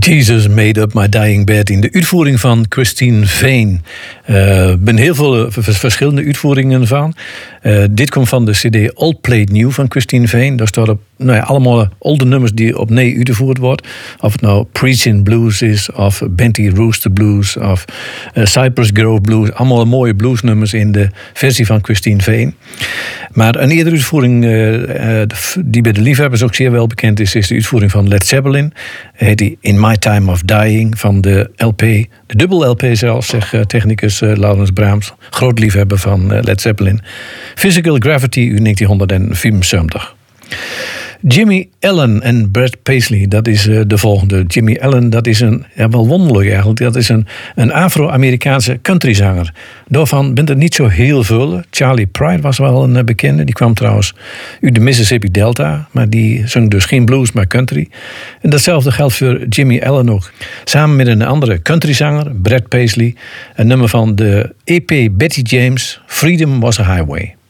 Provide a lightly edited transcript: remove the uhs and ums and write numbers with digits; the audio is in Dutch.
Jesus Made Up My Dying Bed in de uitvoering van Christine Vane. Er zijn heel veel verschillende uitvoeringen van. Dit komt van de cd Old Played New van Christine Vane. Daar staan op allemaal oude nummers die opnieuw uitgevoerd worden. Of het nou Preaching Blues is, of Benty Rooster Blues, of Cypress Grove Blues. Allemaal mooie bluesnummers in de versie van Christine Vane. Maar een eerdere uitvoering die bij de liefhebbers ook zeer wel bekend is de uitvoering van Led Zeppelin. Heet die In My Time of Dying van de LP, de dubbel LP zelfs, zegt technicus Laurens Brahms, groot liefhebber van Led Zeppelin. Physical Gravity uit 1974. Jimmy Allen en Brad Paisley, dat is de volgende. Jimmy Allen, dat is wel wonderlijk eigenlijk. Dat is een Afro-Amerikaanse countryzanger. Daarvan bent er niet zo heel veel. Charlie Pride was wel een bekende. Die kwam trouwens uit de Mississippi Delta. Maar die zong dus geen blues, maar country. En datzelfde geldt voor Jimmy Allen ook. Samen met een andere countryzanger, Brad Paisley. Een nummer van de EP Betty James, Freedom Was a Highway.